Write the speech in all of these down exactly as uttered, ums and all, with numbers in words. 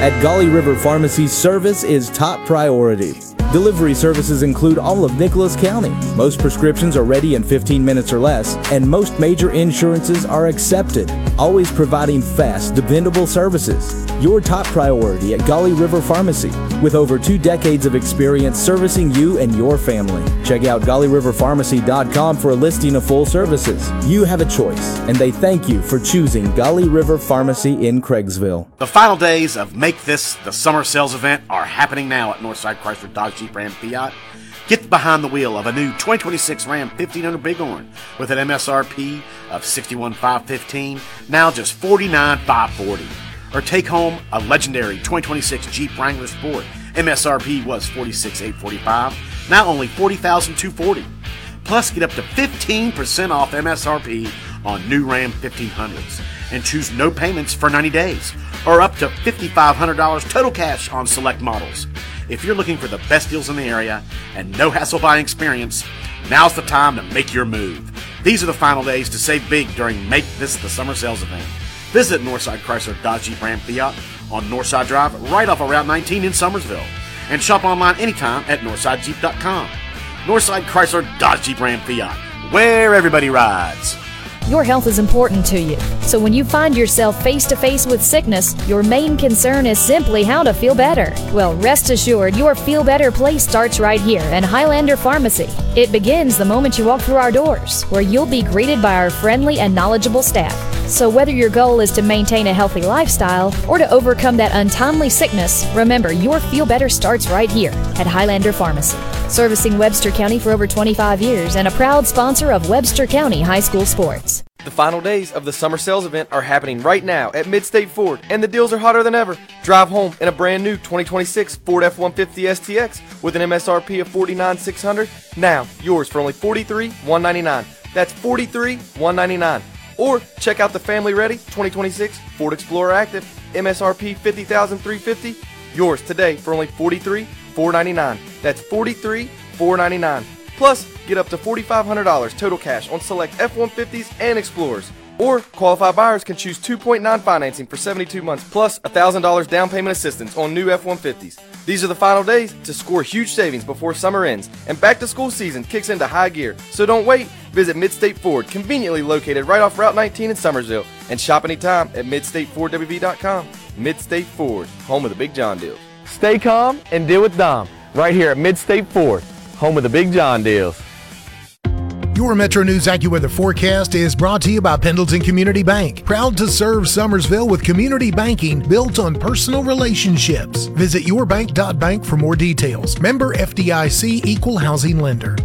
At Gauley River Pharmacy, service is top priority. Delivery services include all of Nicholas County. Most prescriptions are ready in fifteen minutes or less, and most major insurances are accepted. Always providing fast, dependable services. Your top priority at Gauley River Pharmacy, with over two decades of experience servicing you and your family. Check out Gauley River Pharmacy dot com for a listing of full services. You have a choice, and they thank you for choosing Gauley River Pharmacy in Craigsville. The final days of Make This the Summer Sales event are happening now at Northside Chrysler Dodge Jeep Ram Fiat. Get behind the wheel of a new twenty twenty-six Ram fifteen hundred Bighorn with an M S R P of sixty-one thousand five hundred fifteen dollars, now just forty-nine thousand five hundred forty dollars. Or take home a legendary twenty twenty-six Jeep Wrangler Sport. M S R P was forty-six thousand eight hundred forty-five dollars, now only forty thousand two hundred forty dollars. Plus, get up to fifteen percent off M S R P on new Ram fifteen hundreds. And choose no payments for ninety days, or up to five thousand five hundred dollars total cash on select models. If you're looking for the best deals in the area and no hassle buying experience, now's the time to make your move. These are the final days to save big during Make This the Summer Sales event. Visit Northside Chrysler Dodge Jeep Ram Fiat on Northside Drive right off of Route nineteen in Summersville, and shop online anytime at northside jeep dot com. Northside Chrysler Dodge Jeep Ram Fiat, where everybody rides. Your health is important to you, so when you find yourself face-to-face with sickness, your main concern is simply how to feel better. Well, rest assured, your Feel Better place starts right here at Highlander Pharmacy. It begins the moment you walk through our doors, where you'll be greeted by our friendly and knowledgeable staff. So whether your goal is to maintain a healthy lifestyle or to overcome that untimely sickness, remember, your Feel Better starts right here at Highlander Pharmacy. Servicing Webster County for over twenty-five years and a proud sponsor of Webster County High School sports. The final days of the summer sales event are happening right now at Midstate Ford, and the deals are hotter than ever. Drive home in a brand new twenty twenty-six Ford F one fifty S T X with an M S R P of forty-nine thousand six hundred dollars. Now, yours for only forty-three thousand one hundred ninety-nine dollars. That's forty-three thousand one hundred ninety-nine dollars. Or check out the family-ready twenty twenty-six Ford Explorer Active, M S R P fifty thousand three hundred fifty dollars. Yours today for only forty-three thousand four hundred ninety-nine dollars. That's forty-three thousand four hundred ninety-nine dollars. Plus, get up to four thousand five hundred dollars total cash on select F one fifties and Explorers. Or qualified buyers can choose two point nine financing for seventy-two months plus one thousand dollars down payment assistance on new F one fifties. These are the final days to score huge savings before summer ends, and back to school season kicks into high gear. So don't wait. Visit Midstate Ford, conveniently located right off Route nineteen in Summersville, and shop anytime at midstate ford w v dot com. Midstate Ford, home of the Big John deals. Stay calm and deal with Dom right here at Midstate Ford, home of the Big John deals. Your Metro News AccuWeather forecast is brought to you by Pendleton Community Bank. Proud to serve Summersville with community banking built on personal relationships. Visit your bank dot bank for more details. Member F D I C, Equal Housing Lender.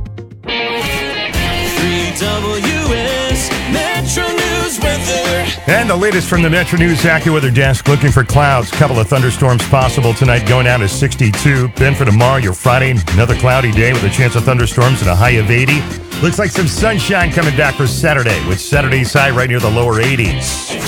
three W S Metro News weather. And the latest from the Metro News AccuWeather desk. Looking for clouds. Couple of thunderstorms possible tonight, going down to sixty-two. Then for tomorrow, your Friday, another cloudy day with a chance of thunderstorms and a high of eighty. Looks like some sunshine coming back for Saturday, with Saturday's high right near the lower eighties.